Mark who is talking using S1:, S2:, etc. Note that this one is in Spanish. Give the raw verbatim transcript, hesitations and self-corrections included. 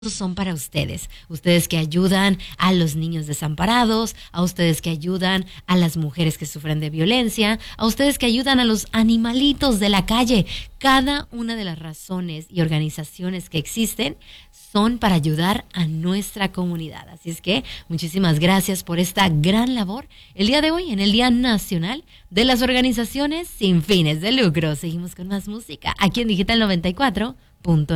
S1: son para ustedes, ustedes que ayudan a los niños desamparados, a ustedes que ayudan a las mujeres que sufren de violencia, a ustedes que ayudan a los animalitos de la calle. Cada una de las razones y organizaciones que existen son para ayudar a nuestra comunidad. Así es que muchísimas gracias por esta gran labor el día de hoy, en el Día Nacional de las Organizaciones Sin Fines de Lucro. Seguimos con más música aquí en Digital noventa y cuatro punto